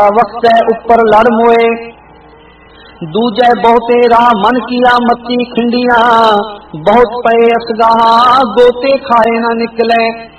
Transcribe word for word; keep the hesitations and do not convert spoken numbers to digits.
वक्त ऊपर लड़ मोए। दूजे बहुते राह मन किया मती खिंडिया, बहुत पे असगाहा गोते खाए न निकले।